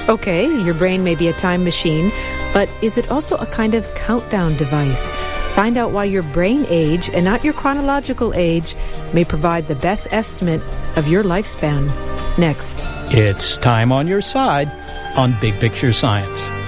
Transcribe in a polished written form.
Okay, your brain may be a time machine, but is it also a kind of countdown device? Find out why your brain age, and not your chronological age, may provide the best estimate of your lifespan. Next. It's Time on Your Side on Big Picture Science.